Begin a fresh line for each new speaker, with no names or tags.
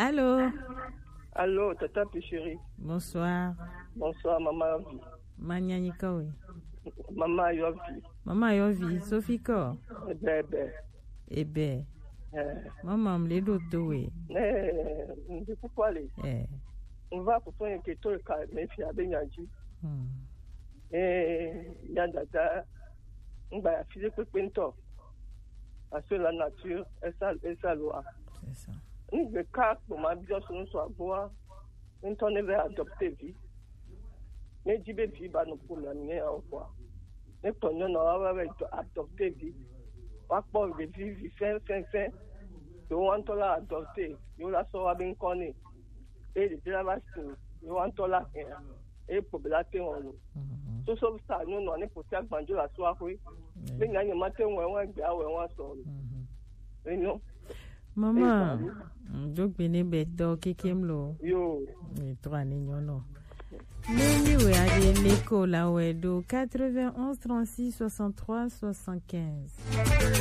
Allô?
Allô, Tata Péchérie.
Bonsoir.
Bonsoir, Maman Yovi.
Manyanyika, oui.
Maman Yovi.
Maman Yovi, Sophie Ko.
Ebe.
Maman me doto, oui.
Pourquoi aller? On va pour toi que toi, mais fi abenyaji. Yandada. On va filer que pento. Parce que la nature, est sa loi.
C'est ça.
Le cas pour ma bien sur nous soit bois. On va adopter vie. Mais dis vie va nous pour l'amener au revoir. Mais pour nous, on va adopter vie. On va vivre fin. You want to la adopter. You la so bien connu. Et les drivers, you want to la et pour la terre. So ça, nous on est pour ça que la soirée. Mais il y a un matin où on va sortir. Non.
Maman, donc bene beto kikimlo.
Yo.
Et toi n'ignono. Nous oui à l'école là ouais do 91 36 63 75.